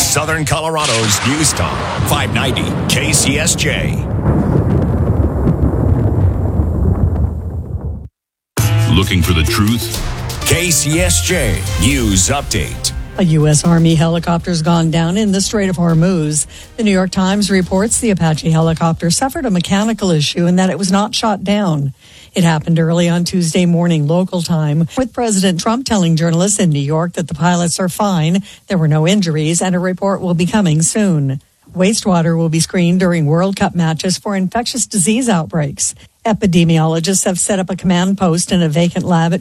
Southern Colorado's News Talk, 590 KCSJ. Looking for the truth? KCSJ News Update. A U.S. Army helicopter's gone down in the Strait of Hormuz. The New York Times reports the Apache helicopter suffered a mechanical issue and that it was not shot down. It happened early on Tuesday morning local time, with President Trump telling journalists in New York that the pilots are fine, there were no injuries, and a report will be coming soon. Wastewater will be screened during World Cup matches for infectious disease outbreaks. Epidemiologists have set up a command post in a vacant lab at